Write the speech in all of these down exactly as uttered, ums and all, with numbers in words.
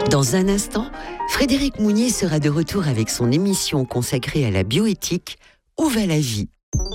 Dans un instant, Frédéric Mounier sera de retour avec son émission consacrée à la bioéthique « Où va la vie ?»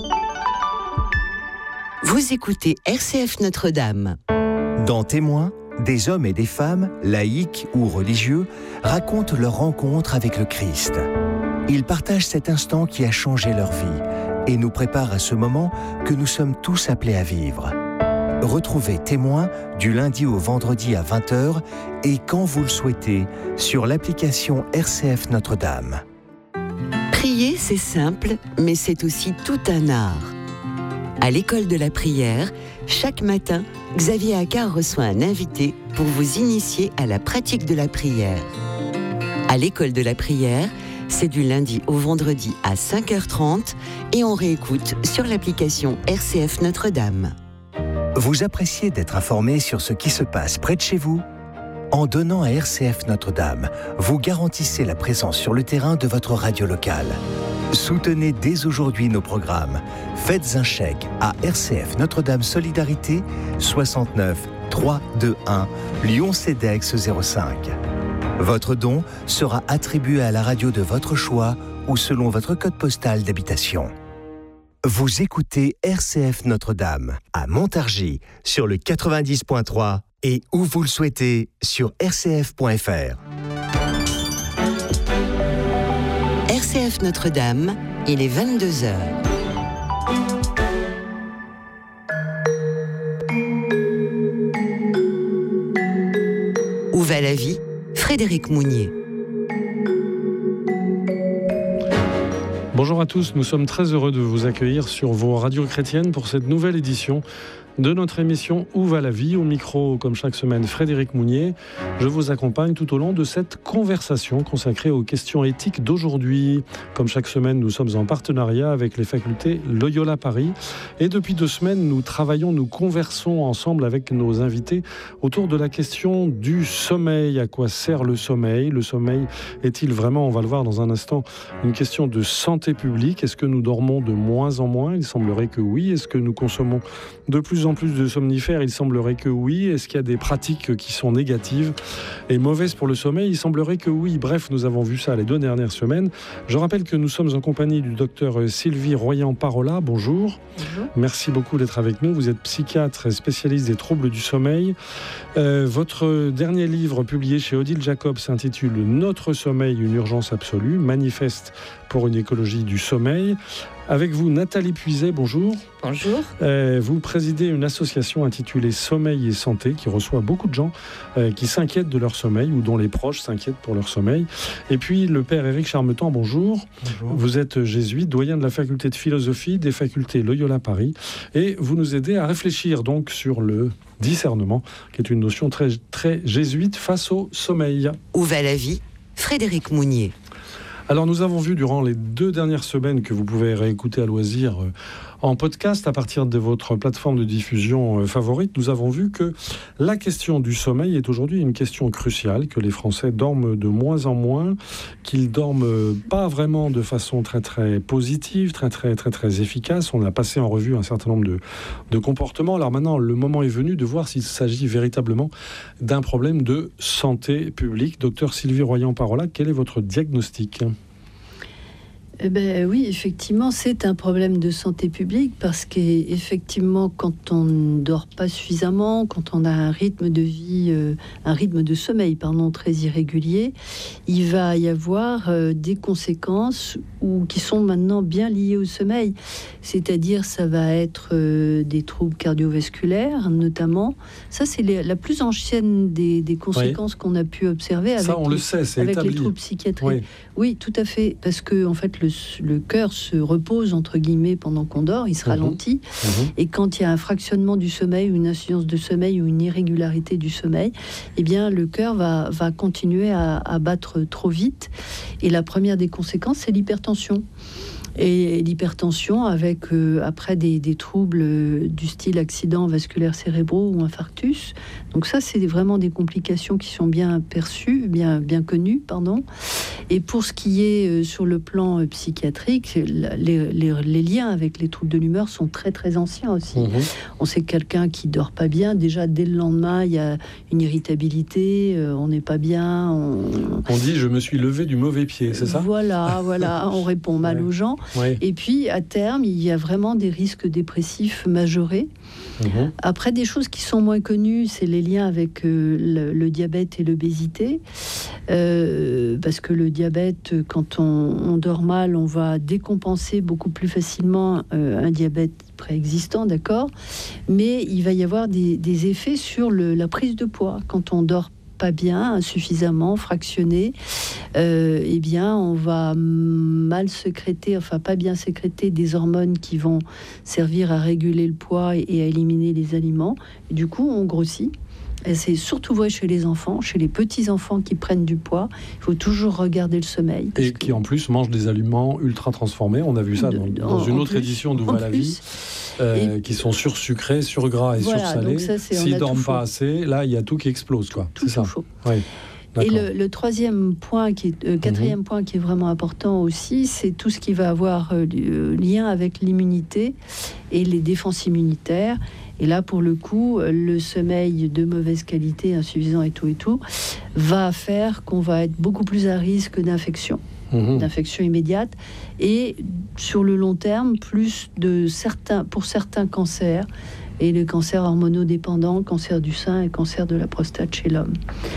Vous écoutez R C F Notre-Dame. Dans Témoins, des hommes et des femmes, laïcs ou religieux, racontent leur rencontre avec le Christ. Ils partagent cet instant qui a changé leur vie et nous préparent à ce moment que nous sommes tous appelés à vivre. Retrouvez Témoins du lundi au vendredi à vingt heures et quand vous le souhaitez sur l'application R C F Notre-Dame. Prier, c'est simple, mais c'est aussi tout un art. À l'école de la prière, chaque matin, Xavier Accard reçoit un invité pour vous initier à la pratique de la prière. À l'école de la prière, c'est du lundi au vendredi à cinq heures trente et on réécoute sur l'application R C F Notre-Dame. Vous appréciez d'être informé sur ce qui se passe près de chez vous ? En donnant à R C F Notre-Dame, vous garantissez la présence sur le terrain de votre radio locale. Soutenez dès aujourd'hui nos programmes. Faites un chèque à R C F Notre-Dame Solidarité soixante-neuf trois cent vingt-et-un Lyon-Cedex zéro cinq. Votre don sera attribué à la radio de votre choix ou selon votre code postal d'habitation. Vous écoutez R C F Notre-Dame à Montargis sur le quatre-vingt-dix point trois et où vous le souhaitez sur r c f point f r. R C F Notre-Dame, il est vingt-deux heures. Où va la vie ? Frédéric Mounier. Bonjour à tous, nous sommes très heureux de vous accueillir sur vos radios chrétiennes pour cette nouvelle édition de notre émission Où va la vie ? Au micro, comme chaque semaine, Frédéric Mounier. Je vous accompagne tout au long de cette conversation consacrée aux questions éthiques d'aujourd'hui. Comme chaque semaine, nous sommes en partenariat avec les facultés Loyola Paris. Et depuis deux semaines, nous travaillons, nous conversons ensemble avec nos invités autour de la question du sommeil. À quoi sert le sommeil ? Le sommeil est-il vraiment, on va le voir dans un instant, une question de santé publique ? Est-ce que nous dormons de moins en moins ? Il semblerait que oui. Est-ce que nous consommons de plus en plus de somnifères ? Il semblerait que oui. Est-ce qu'il y a des pratiques qui sont négatives et mauvaises pour le sommeil ? Il semblerait que oui. Bref, nous avons vu ça les deux dernières semaines. Je rappelle que nous sommes en compagnie du docteur Sylvie Royan-Parola. Bonjour. Bonjour. Merci beaucoup d'être avec nous. Vous êtes psychiatre et spécialiste des troubles du sommeil. Euh, votre dernier livre publié chez Odile Jacob s'intitule « Notre sommeil, une urgence absolue, manifeste pour une écologie du sommeil ». Avec vous, Nathalie Puiset, bonjour. Bonjour. Euh, vous présidez une association intitulée Sommeil et Santé qui reçoit beaucoup de gens euh, qui s'inquiètent de leur sommeil ou dont les proches s'inquiètent pour leur sommeil. Et puis le père Éric Charmetan, bonjour. Bonjour. Vous êtes jésuite, doyen de la faculté de philosophie des facultés Loyola Paris et vous nous aidez à réfléchir donc sur le discernement, qui est une notion très, très jésuite face au sommeil. Où va la vie ? Frédéric Mounier. Alors nous avons vu durant les deux dernières semaines que vous pouvez réécouter à loisir euh, en podcast à partir de votre plateforme de diffusion euh, favorite, nous avons vu que la question du sommeil est aujourd'hui une question cruciale, que les Français dorment de moins en moins, qu'ils dorment pas vraiment de façon très très positive, très très très très efficace. On a passé en revue un certain nombre de, de comportements. Alors maintenant, le moment est venu de voir s'il s'agit véritablement d'un problème de santé publique. Docteur Sylvie Royan-Parola, quel est votre diagnostic ? Eh ben, oui, effectivement, c'est un problème de santé publique parce qu'effectivement, quand on ne dort pas suffisamment, quand on a un rythme de vie, euh, un rythme de sommeil, pardon, très irrégulier, il va y avoir euh, des conséquences ou qui sont maintenant bien liées au sommeil. C'est-à-dire, ça va être euh, des troubles cardiovasculaires, notamment. Ça, c'est les, la plus ancienne des, des conséquences oui. qu'on a pu observer avec, ça, on les, le sait, c'est avec établi. les troubles psychiatriques. Oui. oui, tout à fait, parce que en fait, le le cœur se repose entre guillemets pendant qu'on dort, il se ralentit mmh. Mmh. et quand il y a un fractionnement du sommeil ou une insuffisance de sommeil ou une irrégularité du sommeil, eh bien le cœur va, va continuer à, à battre trop vite et la première des conséquences c'est l'hypertension. Et, et l'hypertension avec euh, après des, des troubles euh, du style accident vasculaire cérébraux ou infarctus. Donc ça, c'est vraiment des complications qui sont bien perçues, bien, bien connues, pardon. Et pour ce qui est euh, sur le plan euh, psychiatrique, la, les, les, les liens avec les troubles de l'humeur sont très très anciens aussi. Mmh. On sait que quelqu'un qui dort pas bien, déjà dès le lendemain, il y a une irritabilité, euh, on n'est pas bien. On... on dit je me suis levé du mauvais pied, c'est ça ? Voilà, voilà, on répond mal ouais. aux gens. Ouais. Et puis à terme, il y a vraiment des risques dépressifs majorés. Mmh. Après, des choses qui sont moins connues, c'est les liens avec euh, le, le diabète et l'obésité. Euh, parce que le diabète, quand on, on dort mal, on va décompenser beaucoup plus facilement euh, un diabète préexistant, d'accord ? Mais il va y avoir des, des effets sur le, la prise de poids. Quand on dort pas bien, insuffisamment, fractionné, euh, eh bien, on va mal sécréter, enfin pas bien sécréter des hormones qui vont servir à réguler le poids et, et à éliminer les aliments. Et du coup, on grossit. Et c'est surtout vrai chez les enfants, chez les petits-enfants qui prennent du poids. Il faut toujours regarder le sommeil. Et qui, en plus, mangent des aliments ultra transformés. On a vu ça de, dans, dans en, une autre plus, édition d'Où va la vie, euh, et, qui sont sursucrés, surgras et voilà, sursalés. Ça, s'ils ne dorment pas assez, là, il y a tout qui explose, quoi. Tout, c'est tout ça. Faux. Oui. Et le, le troisième point, qui est, euh, quatrième mmh. point qui est vraiment important aussi, c'est tout ce qui va avoir euh, lien avec l'immunité et les défenses immunitaires. Et là, pour le coup, le sommeil de mauvaise qualité, insuffisant et tout et tout, va faire qu'on va être beaucoup plus à risque d'infection, mmh. d'infection immédiate. Et sur le long terme, plus de certains, pour certains cancers, et le cancer hormonodépendant, cancer du sein et cancer de la prostate chez l'homme.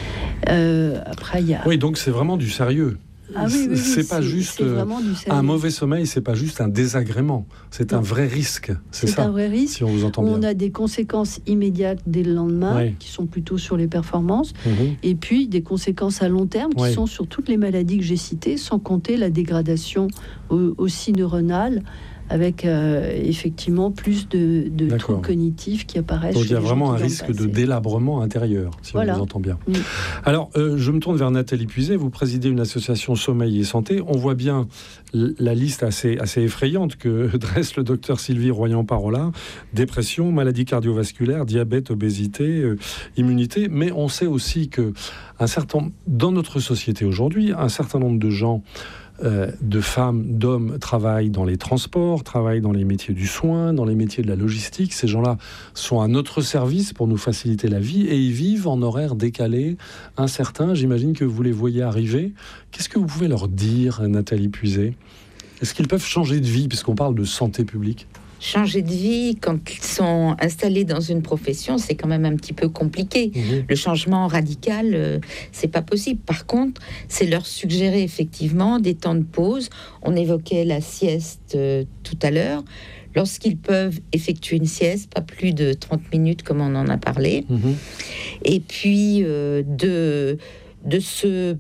Euh, après, il y a... Oui, donc c'est vraiment du sérieux. Ah oui, oui, oui, c'est pas c'est, juste c'est un mauvais sommeil, c'est pas juste un désagrément, c'est non. un vrai risque. C'est, c'est ça, un vrai risque. Si on vous entend bien. On a des conséquences immédiates dès le lendemain, oui. qui sont plutôt sur les performances, mmh. et puis des conséquences à long terme qui oui. sont sur toutes les maladies que j'ai citées, sans compter la dégradation aussi neuronale, avec euh, effectivement plus de, de troubles cognitifs qui apparaissent. Donc il y a vraiment un risque de délabrement intérieur, si voilà. on vous entend bien. Oui. Alors, euh, je me tourne vers Nathalie Puiset, vous présidez une association Sommeil et Santé. On voit bien la liste assez, assez effrayante que dresse le docteur Sylvie Royan-Parola. Dépression, maladie cardiovasculaire, diabète, obésité, euh, immunité. Mais on sait aussi que un certain, dans notre société aujourd'hui, un certain nombre de gens Euh, de femmes, d'hommes travaillent dans les transports, travaillent dans les métiers du soin, dans les métiers de la logistique. Ces gens-là sont à notre service pour nous faciliter la vie et ils vivent en horaire décalé, incertain. J'imagine que vous les voyez arriver. Qu'est-ce que vous pouvez leur dire, Nathalie Puiset ? Est-ce qu'ils peuvent changer de vie, puisqu'on parle de santé publique ? Changer de vie, quand ils sont installés dans une profession, c'est quand même un petit peu compliqué. Mmh. Le changement radical, euh, c'est pas possible. Par contre, c'est leur suggérer effectivement des temps de pause. On évoquait la sieste euh, tout à l'heure. Lorsqu'ils peuvent effectuer une sieste, pas plus de trente minutes comme on en a parlé. Mmh. Et puis euh, de, de se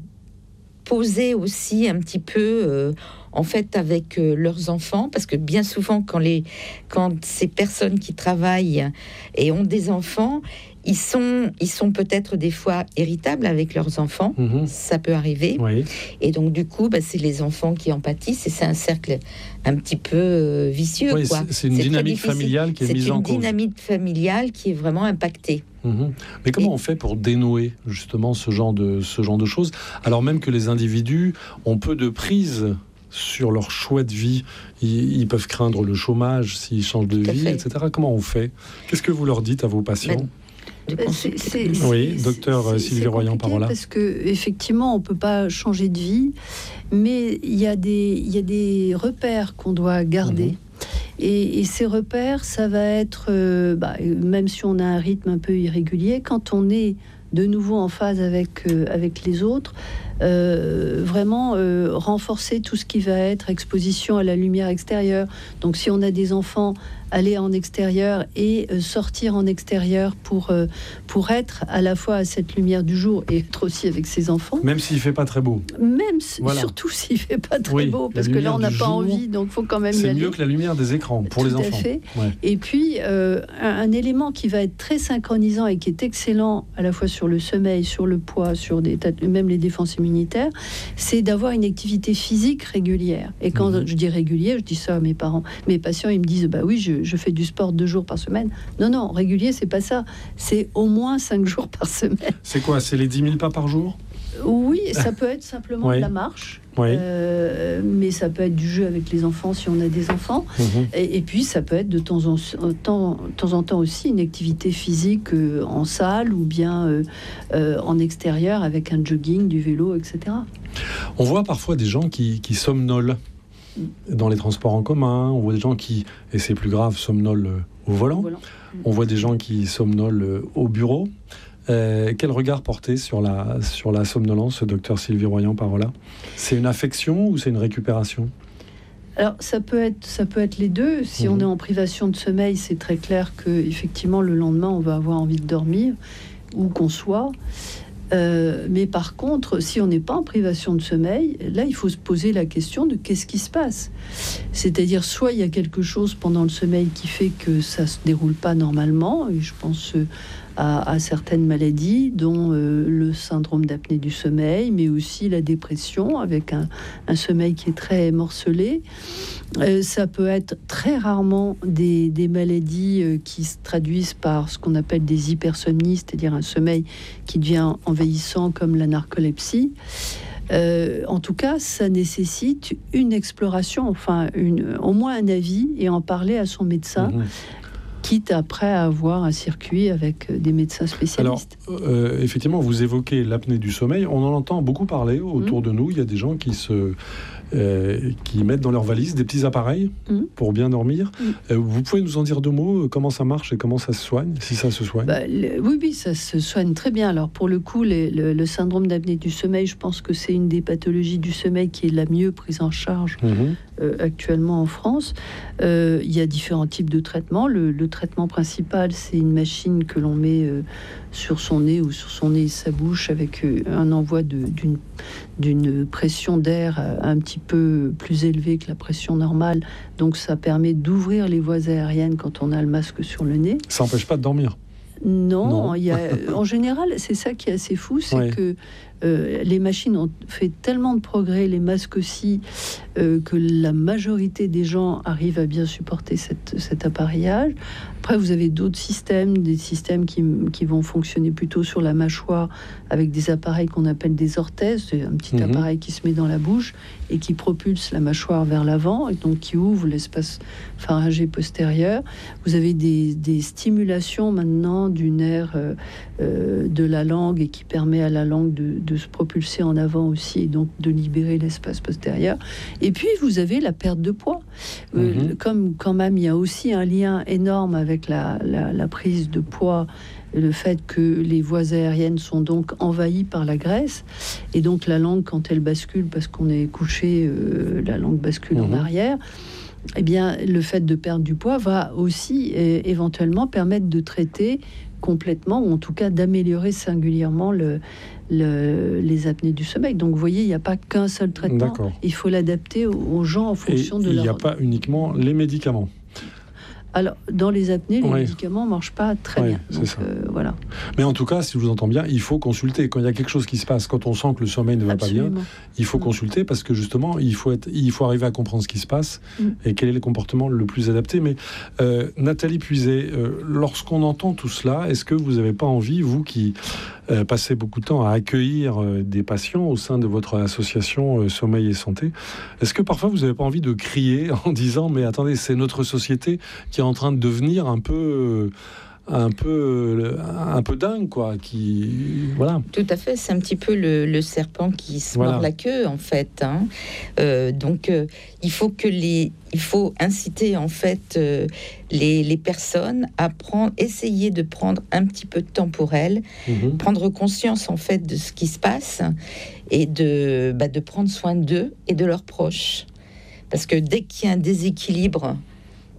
poser aussi un petit peu... Euh, en fait, avec euh, leurs enfants, parce que bien souvent, quand, les, quand ces personnes qui travaillent et ont des enfants, ils sont, ils sont peut-être des fois irritables avec leurs enfants, mmh. ça peut arriver. Oui. Et donc, du coup, bah, c'est les enfants qui en pâtissent, et c'est un cercle un petit peu euh, vicieux. Oui, quoi. C'est, c'est une c'est dynamique familiale qui est c'est mise en cause. C'est une dynamique familiale qui est vraiment impactée. Mmh. Mais comment et... on fait pour dénouer justement ce genre de, ce genre de choses, alors même que les individus ont peu de prise sur leur choix de vie, ils, ils peuvent craindre le chômage s'ils changent de vie, et cetera. Comment on fait ? Qu'est-ce que vous leur dites à vos patients ? Ben, c'est, c'est, oui, docteur c'est, Sylvie Royan-Parola. Parce que effectivement, on peut pas changer de vie, mais il y a des, il y a des repères qu'on doit garder. Mmh. Et, et ces repères, ça va être, euh, bah, même si on a un rythme un peu irrégulier, quand on est de nouveau en phase avec, euh, avec les autres, euh, vraiment euh, renforcer tout ce qui va être exposition à la lumière extérieure. Donc si on a des enfants, aller en extérieur et euh, sortir en extérieur pour, euh, pour être à la fois à cette lumière du jour et être aussi avec ses enfants. Même s'il ne fait pas très beau. Même, voilà. Surtout s'il ne fait pas très oui, beau, parce que là, on n'a pas jour, envie, donc il faut quand même y c'est aller. C'est mieux que la lumière des écrans pour Tout les enfants. Tout à fait. Ouais. Et puis, euh, un, un élément qui va être très synchronisant et qui est excellent à la fois sur le sommeil, sur le poids, sur des, même les défenses immunitaires, c'est d'avoir une activité physique régulière. Et quand mmh. je dis régulier, je dis ça à mes parents, mes patients, ils me disent bah oui, je, je fais du sport deux jours par semaine. Non, non, régulier, c'est pas ça. C'est au moins cinq jours par semaine. C'est quoi? C'est les dix mille pas par jour? Oui, ça peut être simplement oui. de la marche. Oui. Euh, mais ça peut être du jeu avec les enfants si on a des enfants. Mmh. Et, et puis ça peut être de temps en temps, de temps en temps aussi une activité physique euh, en salle ou bien euh, euh, en extérieur avec un jogging, du vélo, et cetera. On voit parfois des gens qui, qui somnolent dans les transports en commun. On voit des gens qui, et c'est plus grave, somnolent au volant. Au volant. Mmh. On voit des gens qui somnolent au bureau. Euh, quel regard porter sur la, sur la somnolence, docteur Sylvie Royan-Parola? C'est une affection ou c'est une récupération? Alors, ça peut être, ça peut être les deux. Si mmh. on est en privation de sommeil, c'est très clair qu'effectivement, le lendemain, on va avoir envie de dormir, où qu'on soit. Euh, mais par contre, si on n'est pas en privation de sommeil, là, il faut se poser la question de qu'est-ce qui se passe. C'est-à-dire, soit il y a quelque chose pendant le sommeil qui fait que ça ne se déroule pas normalement, et je pense à, à certaines maladies, dont euh, le syndrome d'apnée du sommeil, mais aussi la dépression, avec un, un sommeil qui est très morcelé. Euh, ça peut être très rarement des, des maladies euh, qui se traduisent par ce qu'on appelle des hypersomnies, c'est-à-dire un sommeil qui devient envahissant comme la narcolepsie. Euh, en tout cas, ça nécessite une exploration, enfin une, au moins un avis, et en parler à son médecin. Mmh. Quitte après à avoir un circuit avec des médecins spécialistes. Alors, euh, effectivement, vous évoquez l'apnée du sommeil. On en entend beaucoup parler autour mmh. de nous. Il y a des gens qui se... Euh, qui mettent dans leur valise des petits appareils mmh. pour bien dormir. Mmh. Euh, vous pouvez nous en dire deux mots, comment ça marche et comment ça se soigne, si ça se soigne? bah, le, Oui, oui, ça se soigne très bien. Alors pour le coup, les, le, le syndrome d'apnée du sommeil, je pense que c'est une des pathologies du sommeil qui est la mieux prise en charge mmh. euh, actuellement en France. Euh, il y a différents types de traitements. Le, le traitement principal, c'est une machine que l'on met euh, sur son nez ou sur son nez et sa bouche avec euh, un envoi de, d'une, d'une pression d'air un petit peu plus élevée que la pression normale. Donc ça permet d'ouvrir les voies aériennes quand on a le masque sur le nez. Ça n'empêche pas de dormir? Non, non. Il y a, en général, c'est ça qui est assez fou, c'est ouais. que euh, les machines ont fait tellement de progrès, les masques aussi, euh, que la majorité des gens arrivent à bien supporter cette, cet appareillage. Après, vous avez d'autres systèmes, des systèmes qui, qui vont fonctionner plutôt sur la mâchoire avec des appareils qu'on appelle des orthèses. C'est un petit mmh. appareil qui se met dans la bouche et qui propulse la mâchoire vers l'avant et donc qui ouvre l'espace pharyngé postérieur. Vous avez des, des stimulations maintenant du nerf euh, euh, de la langue et qui permet à la langue de, de se propulser en avant aussi et donc de libérer l'espace postérieur. Et puis, vous avez la perte de poids. Mmh. Euh, comme quand même, il y a aussi un lien énorme avec La, la, la prise de poids, le fait que les voies aériennes sont donc envahies par la graisse et donc la langue, quand elle bascule, parce qu'on est couché, euh, la langue bascule mmh. en arrière, eh bien le fait de perdre du poids va aussi euh, éventuellement permettre de traiter complètement, ou en tout cas d'améliorer singulièrement le, le, les apnées du sommeil. Donc vous voyez, il n'y a pas qu'un seul traitement, D'accord. il faut l'adapter aux, aux gens en fonction et de leur... leur... Il n'y a pas uniquement les médicaments. Alors, dans les apnées, les oui. médicaments ne marchent pas très oui, bien. Donc, euh, voilà. Mais en tout cas, si je vous entends bien, il faut consulter. Quand il y a quelque chose qui se passe, quand on sent que le sommeil ne va Absolument. pas bien, il faut mmh. consulter parce que justement, il faut, être, il faut arriver à comprendre ce qui se passe mmh. et quel est le comportement le plus adapté. Mais euh, Nathalie Puiset, euh, lorsqu'on entend tout cela, est-ce que vous n'avez pas envie, vous qui euh, passez beaucoup de temps à accueillir euh, des patients au sein de votre association euh, Sommeil et Santé, est-ce que parfois vous n'avez pas envie de crier en disant « Mais attendez, c'est notre société qui est en train de devenir un peu... Euh, un peu un peu dingue quoi qui voilà tout à fait, c'est un petit peu le, le serpent qui se voilà. mord la queue en fait hein. euh, donc euh, il faut que les il faut inciter en fait euh, les, les personnes à prendre essayer de prendre un petit peu de temps pour elles, mmh. prendre conscience en fait de ce qui se passe et de bah, de prendre soin d'eux et de leurs proches, parce que dès qu'il y a un déséquilibre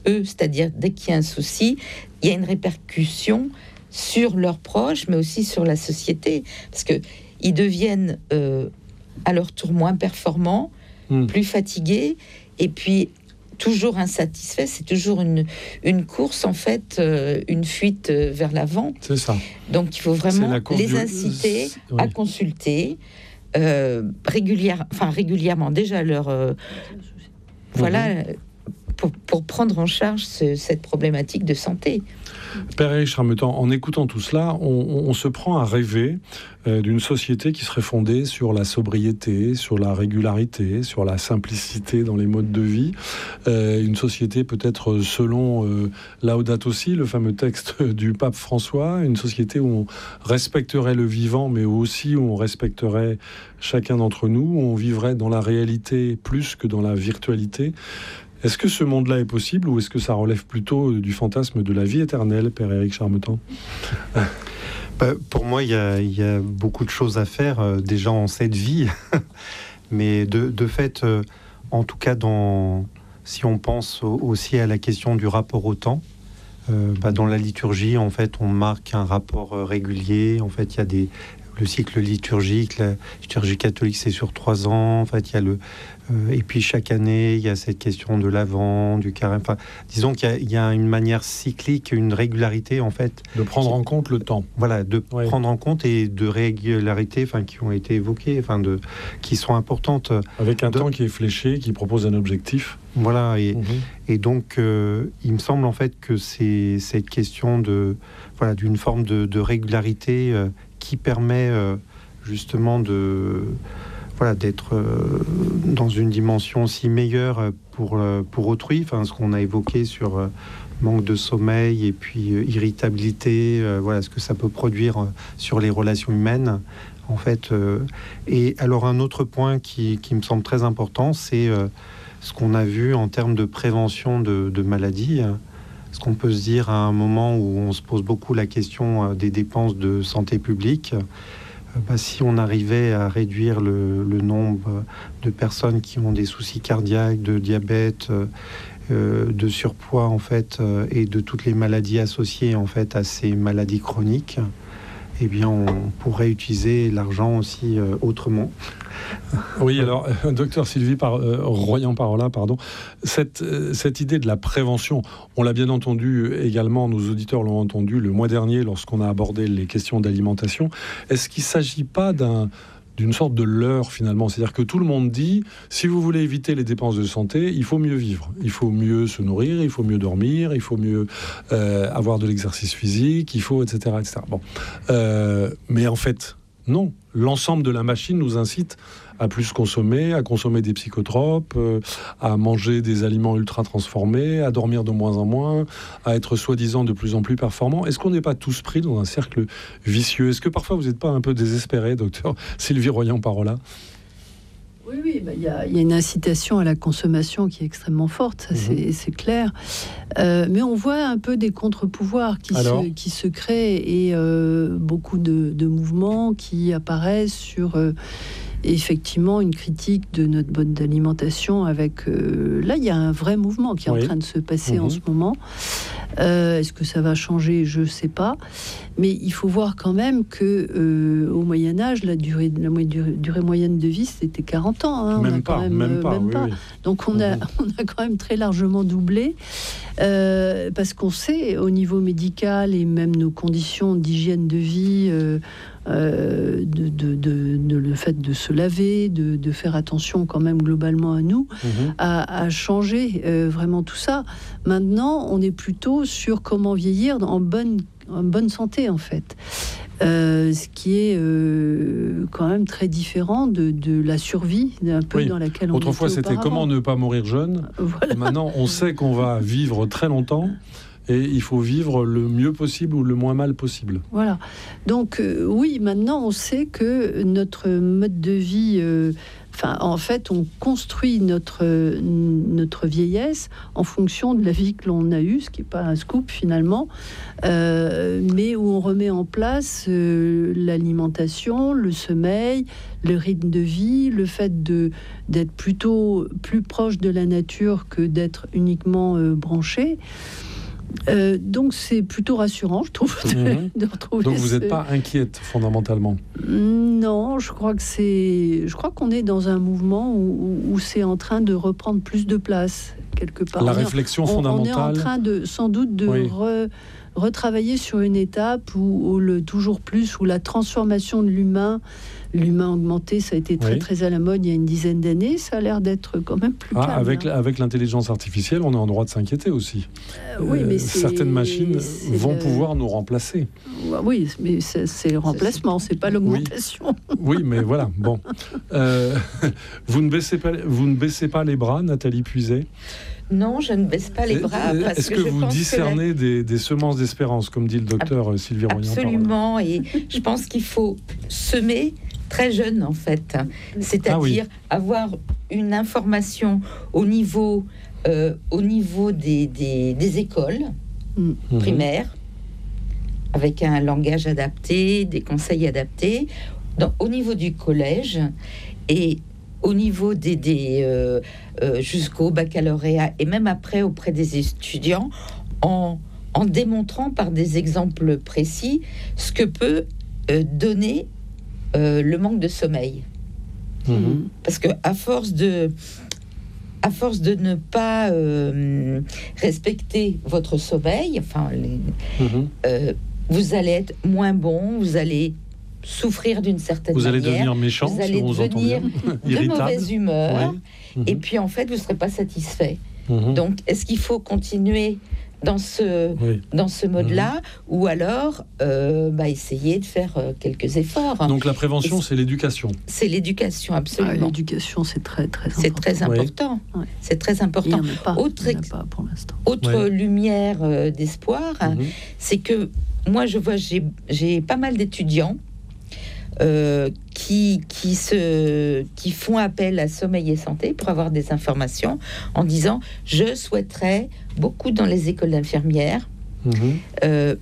eux, c'est-à-dire dès qu'il y a un souci, il y a une répercussion sur leurs proches, mais aussi sur la société, parce que ils deviennent euh, à leur tour moins performants, mmh. plus fatigués, et puis toujours insatisfaits. C'est toujours une, une course, en fait, euh, une fuite vers l'avant. C'est ça. Donc, il faut vraiment les du... inciter oui. à consulter euh, régulière, enfin, régulièrement, déjà leur... Euh, mmh. Voilà... Pour, pour prendre en charge ce, cette problématique de santé. Père Éric Charmetan, en écoutant tout cela, on, on se prend à rêver euh, d'une société qui serait fondée sur la sobriété, sur la régularité, sur la simplicité dans les modes de vie. Euh, une société peut-être selon euh, Laudato Si, le fameux texte du pape François, une société où on respecterait le vivant, mais aussi où on respecterait chacun d'entre nous, où on vivrait dans la réalité plus que dans la virtualité. Est-ce que ce monde-là est possible ou est-ce que ça relève plutôt du fantasme de la vie éternelle, Père Éric Charmetan ? bah, Pour moi, il y, y a beaucoup de choses à faire euh, déjà en cette vie. Mais de, de fait, euh, en tout cas, dans, si on pense au, aussi à la question du rapport au temps, euh, bah, dans la liturgie, en fait, on marque un rapport euh, régulier. En fait, il y a des... Le cycle liturgique, la liturgie catholique, c'est sur trois ans. En fait, il y a le... Euh, et puis chaque année, il y a cette question de l'Avent, du carême. Enfin, disons qu'il y a, il y a une manière cyclique, une régularité en fait. De prendre qui, en compte le temps. Voilà, de ouais. prendre en compte et de régularités, enfin, qui ont été évoquées, enfin, de, qui sont importantes. Avec un de, temps qui est fléché, qui propose un objectif. Voilà, et, mmh. et donc, euh, il me semble en fait que c'est cette question de, voilà, d'une forme de, de régularité euh, qui permet euh, justement de... Voilà, d'être euh, dans une dimension aussi meilleure pour, euh, pour autrui, enfin, ce qu'on a évoqué sur euh, manque de sommeil et puis euh, irritabilité, euh, voilà, ce que ça peut produire euh, sur les relations humaines, en fait. Euh, et alors, un autre point qui, qui me semble très important, c'est euh, ce qu'on a vu en termes de prévention de, de maladies. Ce qu'on peut se dire à un moment où on se pose beaucoup la question euh, des dépenses de santé publique. Bah, si on arrivait à réduire le, le nombre de personnes qui ont des soucis cardiaques, de diabète, euh, de surpoids en fait, euh, et de toutes les maladies associées en fait à ces maladies chroniques, eh bien on pourrait utiliser l'argent aussi euh, autrement. Oui, alors, euh, docteur Sylvie par, euh, Royan-Parola, pardon, cette, euh, cette idée de la prévention, on l'a bien entendu également, nos auditeurs l'ont entendu le mois dernier lorsqu'on a abordé les questions d'alimentation. Est-ce qu'il ne s'agit pas d'un, d'une sorte de leurre finalement ? C'est-à-dire que tout le monde dit, si vous voulez éviter les dépenses de santé, il faut mieux vivre, il faut mieux se nourrir, il faut mieux dormir, il faut mieux euh, avoir de l'exercice physique, il faut, et cetera, et cetera. Bon. Euh, mais en fait, non. L'ensemble de la machine nous incite à plus consommer, à consommer des psychotropes, euh, à manger des aliments ultra transformés, à dormir de moins en moins, à être soi-disant de plus en plus performant. Est-ce qu'on n'est pas tous pris dans un cercle vicieux ? Est-ce que parfois vous n'êtes pas un peu désespéré, docteur Sylvie Royan-Parola ? Oui, oui, bah, y a, y a une incitation à la consommation qui est extrêmement forte, ça, mmh. c'est, c'est clair. Euh, mais on voit un peu des contre-pouvoirs qui, se, qui se créent et euh, beaucoup de, de mouvements qui apparaissent sur... Euh, effectivement une critique de notre mode d'alimentation avec... Euh, là, il y a un vrai mouvement qui est oui. en train de se passer mmh. en ce moment. Euh, est-ce que ça va changer ? Je ne sais pas. Mais il faut voir quand même que euh, au Moyen-Âge, la durée, la durée, durée moyenne de vie, c'était quarante ans. Hein. Même, on a pas, quand même, même euh, pas, même oui, pas. Oui. Donc, on, mmh. a, on a quand même très largement doublé. Euh, parce qu'on sait, au niveau médical et même nos conditions d'hygiène de vie... Euh, Euh, de, de, de, de le fait de se laver, de, de faire attention quand même globalement à nous, mmh. à, à changer euh, vraiment tout ça. Maintenant, on est plutôt sur comment vieillir en bonne, en bonne santé en fait. Euh, ce qui est euh, quand même très différent de, de la survie un peu oui. dans laquelle on Autrefois, était c'était comment ne pas mourir jeune. Voilà. Maintenant, on sait qu'on va vivre très longtemps. Et il faut vivre le mieux possible ou le moins mal possible. Voilà. Donc, euh, oui, maintenant, on sait que notre mode de vie... Euh, enfin, en fait, on construit notre, notre vieillesse en fonction de la vie que l'on a eue, ce qui n'est pas un scoop finalement, euh, mais où on remet en place euh, l'alimentation, le sommeil, le rythme de vie, le fait de, d'être plutôt plus proche de la nature que d'être uniquement euh, branché. Euh, donc c'est plutôt rassurant, je trouve, de, mmh. de retrouver. Donc vous ce... n'êtes pas inquiète fondamentalement? Non, je crois que c'est, je crois qu'on est dans un mouvement où, où c'est en train de reprendre plus de place quelque part. La on réflexion est, fondamentale. On est en train de, sans doute, de oui. re, retravailler sur une étape où, où le toujours plus, où la transformation de l'humain. L'humain augmenté, ça a été très, oui. très à la mode il y a une dizaine d'années. Ça a l'air d'être quand même plus ah, calme. Avec, hein. avec l'intelligence artificielle, on est en droit de s'inquiéter aussi. Euh, oui, mais euh, certaines machines vont le... pouvoir nous remplacer. Oui, mais c'est, c'est le remplacement, c'est pas l'augmentation. Oui, oui mais voilà. Bon, euh, vous ne baissez pas, vous ne baissez pas les bras, Nathalie Puiset? Non, je ne baisse pas les bras. Parce Est-ce que, que je vous pense discernez que la... des, des semences d'espérance, comme dit le docteur Ab- Sylvie Royan? Absolument, et je pense qu'il faut semer très jeune, en fait. C'est-à-dire ah oui. avoir une information au niveau, euh, au niveau des, des, des écoles mmh. primaires, avec un langage adapté, des conseils adaptés, dans, au niveau du collège et au niveau des, des euh, euh, jusqu'au baccalauréat et même après auprès des étudiants, en, en démontrant par des exemples précis ce que peut euh, donner euh, le manque de sommeil. Mmh. Parce que à force de à force de ne pas euh, respecter votre sommeil, enfin, les, mmh. euh, vous allez être moins bon, vous allez souffrir d'une certaine vous manière. Vous allez devenir méchant, vous allez si on devenir de mauvaise humeur, oui. mmh. et puis en fait, vous ne serez pas satisfait. Mmh. Donc, est-ce qu'il faut continuer dans ce, oui. dans ce mode-là, mmh. ou alors euh, bah, essayer de faire euh, quelques efforts. Donc la prévention, c'est, c'est l'éducation. C'est l'éducation, absolument. Ah, l'éducation, c'est très, très important. C'est très important. Oui. C'est très important. Il n'y en a pas, autre, il n'y en a pas pour l'instant. Autre oui. lumière euh, d'espoir, mmh. c'est que moi, je vois, j'ai, j'ai pas mal d'étudiants Euh, qui, qui, se, qui font appel à Sommeil et Santé pour avoir des informations en disant « Je souhaiterais, beaucoup dans les écoles d'infirmières mmh. euh,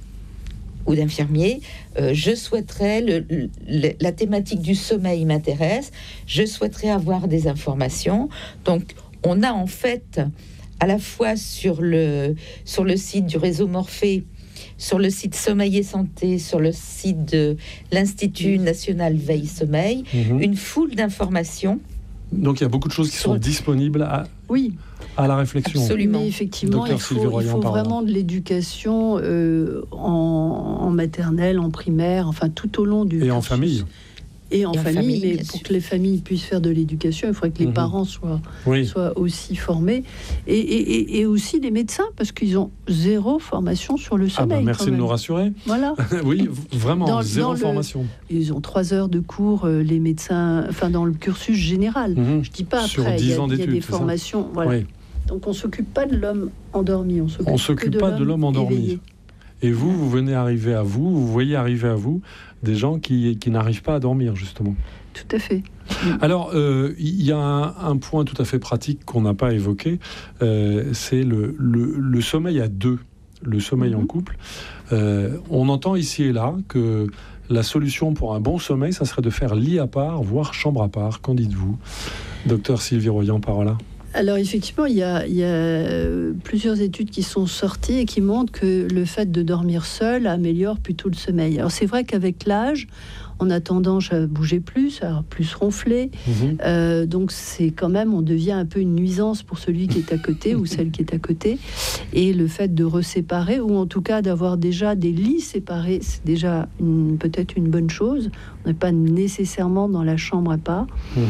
ou d'infirmiers, euh, je souhaiterais, le, le, la thématique du sommeil m'intéresse, je souhaiterais avoir des informations. » Donc, on a en fait, à la fois sur le, sur le site du réseau Morphée, sur le site Sommeil et Santé, sur le site de l'Institut national Veille Sommeil, mmh. une foule d'informations. Donc il y a beaucoup de choses qui sur... sont disponibles à, oui. à la réflexion. Absolument. Mais effectivement, il faut, il faut vraiment de l'éducation euh, en, en maternelle, en primaire, enfin tout au long du Et cursus. En famille. Et en, et en famille, famille, mais pour sûr. que les familles puissent faire de l'éducation, il faudrait que les mmh. parents soient, oui. soient aussi formés. Et, et, et aussi les médecins, parce qu'ils ont zéro formation sur le sommeil. Ah bah merci de nous rassurer. Voilà. Oui, vraiment, dans, zéro dans formation. Le, ils ont trois heures de cours, euh, les médecins, enfin dans le cursus général. Mmh. Je ne dis pas sur après, il y a, il y a des formations. Voilà. Oui. Donc on ne s'occupe pas de l'homme endormi, on s'occupe, on s'occupe de pas l'homme de l'homme endormi. Éveillé. Et vous, vous venez arriver à vous, vous voyez arriver à vous des gens qui, qui n'arrivent pas à dormir, justement. Tout à fait. Alors, euh, il y a un, un point tout à fait pratique qu'on n'a pas évoqué, euh, c'est le, le, le sommeil à deux, le sommeil mm-hmm. en couple. Euh, on entend ici et là que la solution pour un bon sommeil, ça serait de faire lit à part, voire chambre à part. Qu'en dites-vous, docteur Sylvie Royan, par là? Alors effectivement, il y, a, il y a plusieurs études qui sont sorties et qui montrent que le fait de dormir seul améliore plutôt le sommeil. Alors c'est vrai qu'avec l'âge, on a tendance à bouger plus, à plus ronfler. Mmh. Euh, donc c'est quand même, on devient un peu une nuisance pour celui qui est à côté ou celle qui est à côté. Et le fait de reséparer, ou en tout cas d'avoir déjà des lits séparés, c'est déjà une, peut-être une bonne chose. On n'est pas nécessairement dans la chambre à part. Mmh.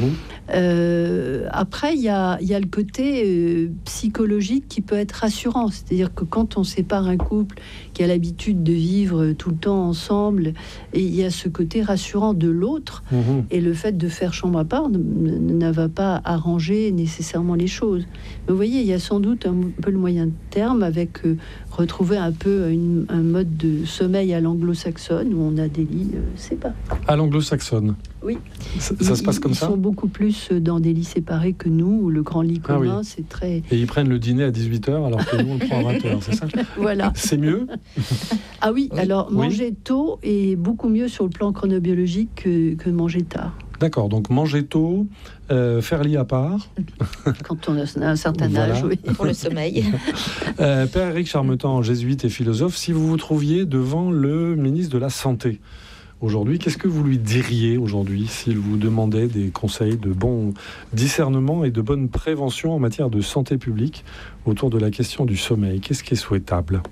Euh, après, il y a, y a le côté euh, psychologique qui peut être rassurant. C'est-à-dire que quand on sépare un couple qui a l'habitude de vivre tout le temps ensemble, et il y a ce côté rassurant de l'autre, mmh. et le fait de faire chambre à part ne, ne va pas arranger nécessairement les choses. Mais vous voyez, il y a sans doute un peu le moyen terme avec euh, retrouver un peu une, un mode de sommeil à l'anglo-saxonne où on a des lits euh, séparés. À l'anglo-saxonne. Oui. Ça, ça se passe comme ils ça. Ils sont beaucoup plus dans des lits séparés que nous, où le grand lit commun, ah oui. c'est très... Et ils prennent le dîner à dix-huit heures alors que nous, on le prend à vingt heures, c'est ça? Voilà. C'est mieux? Ah oui, oui. alors oui. manger tôt est beaucoup mieux sur le plan chronobiologique que, que manger tard. D'accord, donc manger tôt, euh, faire lit à part. Quand on a un certain Voilà. âge, oui. Pour le sommeil. euh, Père Éric Charmetan, jésuite et philosophe, si vous vous trouviez devant le ministre de la Santé aujourd'hui, qu'est-ce que vous lui diriez aujourd'hui s'il vous demandait des conseils de bon discernement et de bonne prévention en matière de santé publique autour de la question du sommeil? Qu'est-ce qui est souhaitable?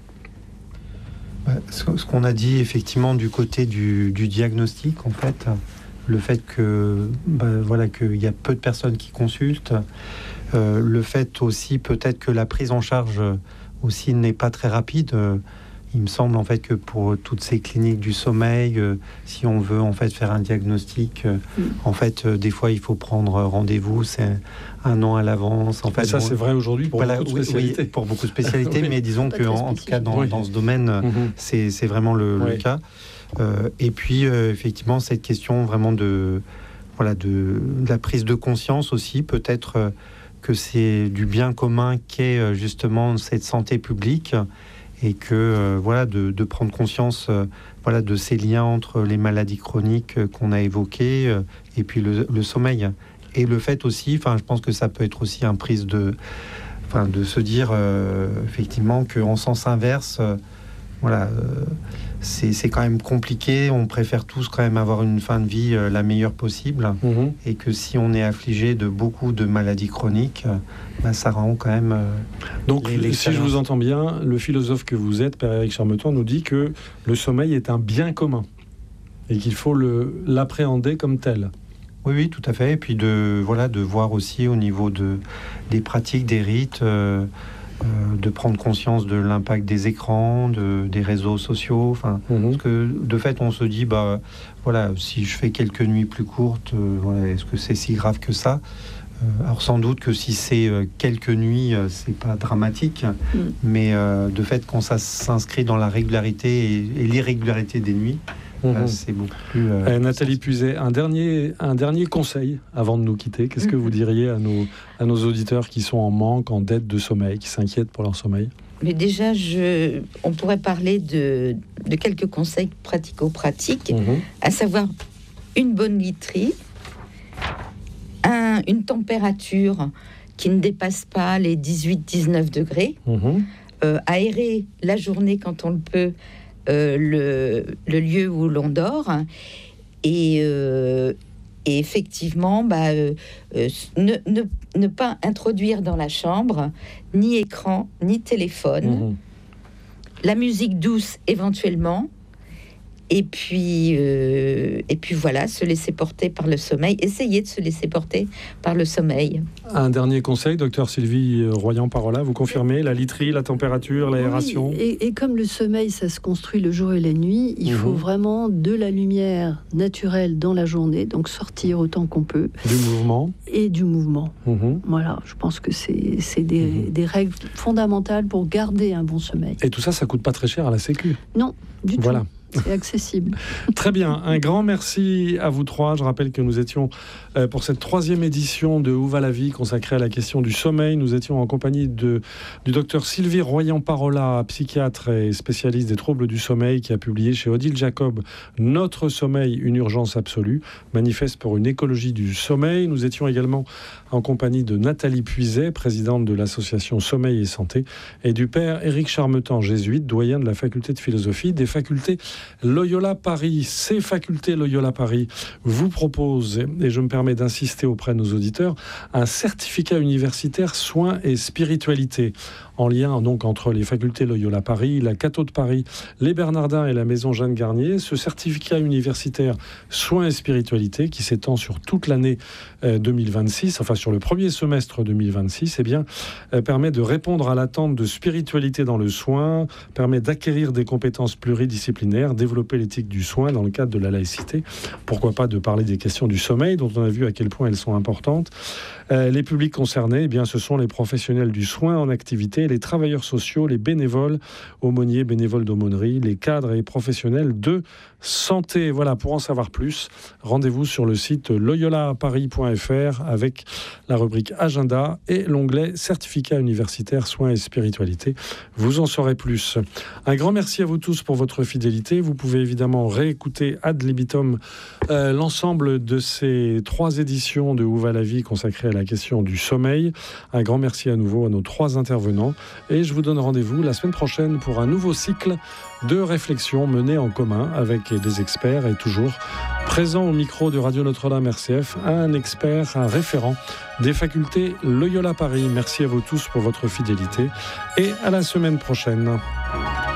Ce qu'on a dit effectivement du côté du, du diagnostic, en fait, le fait que ben, voilà qu'il y a peu de personnes qui consultent, euh, le fait aussi peut-être que la prise en charge aussi n'est pas très rapide. Euh, il me semble en fait que pour toutes ces cliniques du sommeil, euh, si on veut en fait faire un diagnostic, euh, mm. en fait euh, des fois il faut prendre rendez-vous, c'est un an à l'avance. En fait, ça bon, c'est vrai aujourd'hui pour, voilà, beaucoup de oui, spécialités. Oui, pour beaucoup de spécialités, oui. Mais disons que en, en tout cas dans, oui. dans ce domaine, mm-hmm. c'est, c'est vraiment le, oui. le cas. Euh, et puis euh, effectivement cette question vraiment de voilà de, de la prise de conscience aussi, peut-être euh, que c'est du bien commun qu'est euh, justement cette santé publique, et que euh, voilà de, de prendre conscience euh, voilà de ces liens entre les maladies chroniques euh, qu'on a évoquées euh, et puis le, le sommeil, et le fait aussi, enfin je pense que ça peut être aussi un prise de enfin de se dire euh, effectivement qu'en sens inverse euh, voilà euh, C'est, c'est quand même compliqué, on préfère tous quand même avoir une fin de vie euh, la meilleure possible, mmh. et que si on est affligé de beaucoup de maladies chroniques, euh, bah, ça rend quand même... Euh, Donc, les, si je vous entends bien, le philosophe que vous êtes, Père Éric Charmetan, nous dit que le sommeil est un bien commun et qu'il faut le, l'appréhender comme tel. Oui, oui, tout à fait. Et puis de, voilà, de voir aussi au niveau de, des pratiques, des rites... Euh, Euh, de prendre conscience de l'impact des écrans, de, des réseaux sociaux. Enfin, mmh. Parce que de fait, on se dit, bah, voilà, si je fais quelques nuits plus courtes, euh, voilà, est-ce que c'est si grave que ça? euh, Alors sans doute que si c'est euh, quelques nuits, euh, c'est pas dramatique, mmh. mais euh, de fait, quand ça s'inscrit dans la régularité et, et l'irrégularité des nuits, Mmh. Euh, c'est beaucoup plus... Euh, euh, Nathalie Puiset, un dernier, un dernier conseil avant de nous quitter. Qu'est-ce mmh. que vous diriez à nos, à nos auditeurs qui sont en manque, en dette de sommeil, qui s'inquiètent pour leur sommeil? Mais déjà, je, on pourrait parler de, de quelques conseils pratico-pratiques, mmh. à savoir une bonne literie, un, une température qui ne dépasse pas les dix-huit à dix-neuf degrés, mmh. euh, aérer la journée quand on le peut, Euh, le, le lieu où l'on dort, et, euh, et effectivement bah, euh, euh, ne, ne, ne pas introduire dans la chambre ni écran ni téléphone, mmh. la musique douce éventuellement, et puis, euh, et puis voilà, se laisser porter par le sommeil, essayer de se laisser porter par le sommeil. Un dernier conseil, docteur Sylvie Royan-Parola, vous confirmez la literie, la température, l'aération? Oui, et, et comme le sommeil, ça se construit le jour et la nuit, il mmh. faut vraiment de la lumière naturelle dans la journée, donc sortir autant qu'on peut. Du mouvement. Et du mouvement. Mmh. Voilà, je pense que c'est, c'est des, mmh. des règles fondamentales pour garder un bon sommeil. Et tout ça, ça coûte pas très cher à la Sécu? Non, du tout. Voilà. C'est accessible. Très bien, un grand merci à vous trois. Je rappelle que nous étions euh, pour cette troisième édition de Où va la vie consacrée à la question du sommeil. Nous étions en compagnie de, du docteur Sylvie Royan-Parola, psychiatre et spécialiste des troubles du sommeil, qui a publié chez Odile Jacob Notre sommeil, une urgence absolue, manifeste pour une écologie du sommeil. Nous étions également en compagnie de Nathalie Puiset, présidente de l'association Sommeil et Santé, et du père Éric Charmetan, jésuite, doyen de la faculté de philosophie des facultés Loyola Paris. Ces facultés Loyola Paris vous proposent, et je me permets d'insister auprès de nos auditeurs, un certificat universitaire soins et spiritualité, en lien donc entre les facultés Loyola Paris, la Cato de Paris, les Bernardins et la Maison Jeanne Garnier. Ce certificat universitaire soins et spiritualité, qui s'étend sur toute l'année euh, deux mille vingt-six, enfin sur le premier semestre deux mille vingt-six, eh bien, euh, permet de répondre à l'attente de spiritualité dans le soin, permet d'acquérir des compétences pluridisciplinaires faire développer l'éthique du soin dans le cadre de la laïcité. Pourquoi pas de parler des questions du sommeil, dont on a vu à quel point elles sont importantes. Euh, les publics concernés, eh bien, ce sont les professionnels du soin en activité, les travailleurs sociaux, les bénévoles, aumôniers, bénévoles d'aumônerie, les cadres et professionnels de santé. Voilà, pour en savoir plus, rendez-vous sur le site loyola paris point f r avec la rubrique Agenda et l'onglet Certificat universitaire soins et spiritualité. Vous en saurez plus. Un grand merci à vous tous pour votre fidélité. Vous pouvez évidemment réécouter ad libitum euh, l'ensemble de ces trois éditions de Où va la vie consacrées à la question du sommeil. Un grand merci à nouveau à nos trois intervenants et je vous donne rendez-vous la semaine prochaine pour un nouveau cycle de réflexion menée en commun avec des experts et toujours présent au micro de Radio Notre-Dame R C F, un expert, un référent des facultés Loyola Paris. Merci à vous tous pour votre fidélité et à la semaine prochaine.